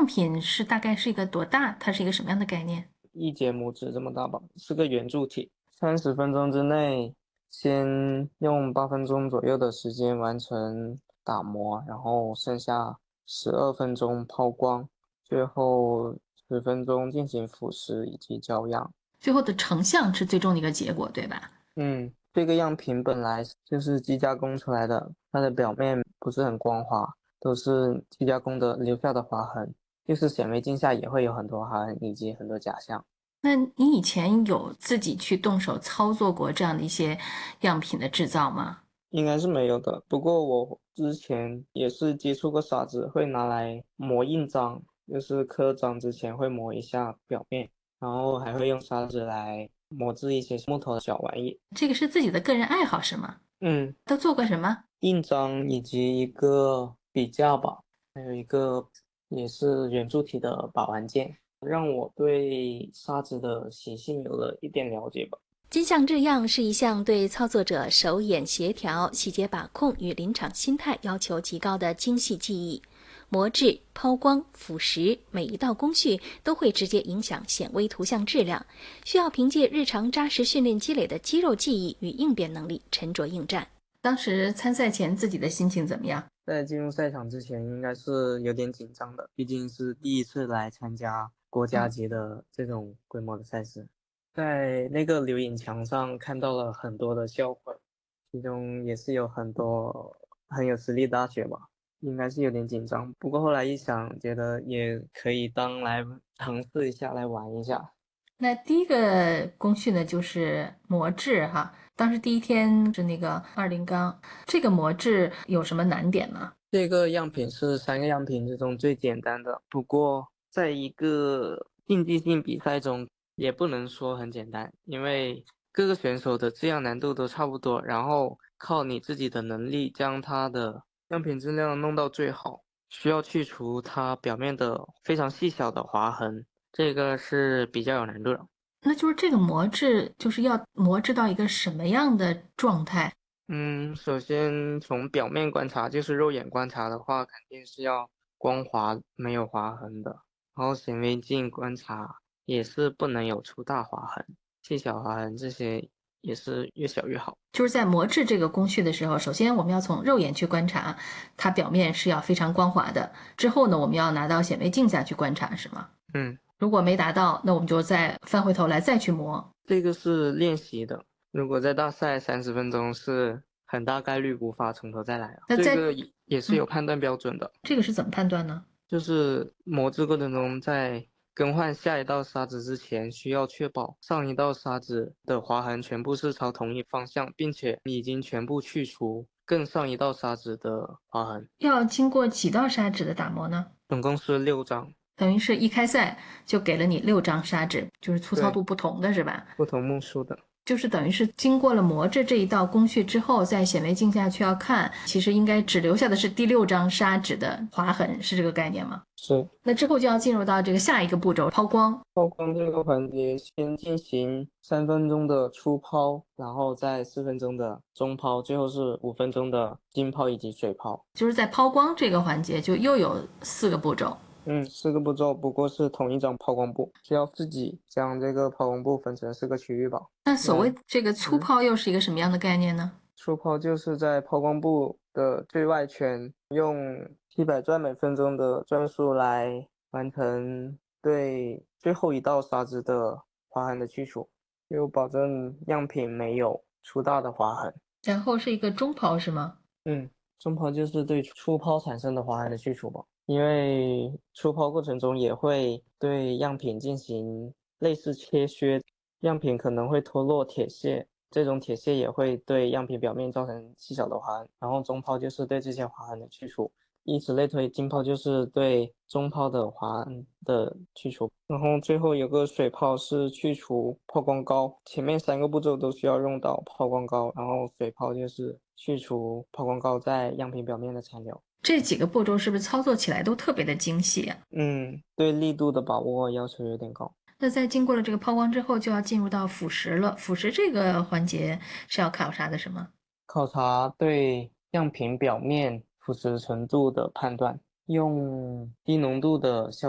品是大概是一个多大？它是一个什么样的概念？ 一节拇指这么大吧，是个圆柱体。30分钟之内，先用8分钟左右的时间完成打磨，然后剩下12分钟抛光，最后10分钟进行腐蚀以及焦样。 最后的成像是最终的一个结果，对吧？ 这个样品本来就是机加工出来的，它的表面不是很光滑，都是机加工的留下的划痕，就是显微镜下也会有很多划痕以及很多假象。 那你以前有自己去动手操作过这样的一些样品的制造吗？ 应该是没有的，不过我之前也是接触过砂纸，会拿来磨印章，就是刻章之前会磨一下表面，然后还会用砂纸来磨制一些木头的小玩意。 这个是自己的个人爱好是吗？ 嗯， 都做过什么？ 印章以及一个笔架吧，还有一个也是圆柱体的把玩件，让我对砂纸的习性有了一点了解吧。 金像制样是一项对操作者手眼协调、细节把控与临场心态要求极高的精细技艺。磨制、抛光、腐蚀，每一道工序都会直接影响显微图像质量，需要凭借日常扎实训练积累的肌肉记忆与应变能力沉着应战。 当时参赛前自己的心情怎么样？ 在进入赛场之前，应该是有点紧张的，毕竟是第一次来参加国家级的这种规模的赛事。在那个留影墙上看到了很多的校徽，其中也是有很多很有实力的大学吧，应该是有点紧张。不过后来一想，觉得也可以当来尝试一下，来玩一下。 那第一个工序呢，就是磨制哈。当时第一天是那个20钢，这个磨制有什么难点吗？ 这个样品是3个样品之中最简单的，不过在一个竞技性比赛中，也不能说很简单，因为各个选手的质量难度都差不多，然后靠你自己的能力将它的样品质量弄到最好，需要去除它表面的非常细小的划痕，这个是比较有难度的。 那就是这个磨制，就是要磨制到一个什么样的状态？ 首先从表面观察，就是肉眼观察的话，肯定是要光滑没有划痕的。然后显微镜观察也是不能有粗大划痕，细小划痕这些也是越小越好。 就是在磨制这个工序的时候，首先我们要从肉眼去观察，它表面是要非常光滑的。之后呢，我们要拿到显微镜下去观察，是吗？ 嗯， 如果没达到，那我们就再翻回头来再去磨。 这个是练习的。如果在大赛30分钟是很大概率无法从头再来了， 那在这个也是有判断标准的。 这个是怎么判断呢？ 就是磨制过程中，在更换下一道砂纸之前，需要确保上一道砂纸的划痕全部是朝同一方向，并且已经全部去除更上一道砂纸的划痕。 要经过几道砂纸的打磨呢？ 总共是6张， 等于是一开赛就给了你6张砂纸，就是粗糙对， 度不同的是吧？ 不同目数的。 就是等于是经过了磨制这一道工序之后，在显微镜下去要看，其实应该只留下的是第6张砂纸的划痕，是这个概念吗？ 是那之后就要进入到这个下一个步骤，抛光。 抛光这个环节，先进行3分钟的初抛，然后再4分钟的中抛，最后是5分钟的浸泡以及水泡。 就是在抛光这个环节，就又有4个步骤。 4个步骤不过是同一张抛光布，需要自己将这个抛光布分成4个区域吧。 那所谓嗯这个粗嗯， 抛又是一个什么样的概念呢？ 初抛就是在抛光布的最外圈，用700转每分钟的转速来完成对最后一道砂纸的划痕的去除，就保证样品没有粗大的划痕。 然后是一个中抛是吗？ 嗯，中抛就是对初抛产生的划痕的去除吧，因为初抛过程中也会对样品进行类似切削，样品可能会脱落铁屑，这种铁屑也会对样品表面造成细小的划痕，然后中抛就是对这些划痕的去除，以此类推，浸泡就是对中泡的划痕的去除，然后最后有个水泡是去除抛光膏。前面3个步骤都需要用到抛光膏，然后水泡就是去除抛光膏在样品表面的残留。 这几个步骤是不是操作起来都特别的精细啊？ 对力度的把握要求有点高。 那在经过了这个抛光之后，就要进入到腐蚀了。腐蚀这个环节是要考察的什么？ 考察对样品表面腐蚀程度的判断，用低浓度的消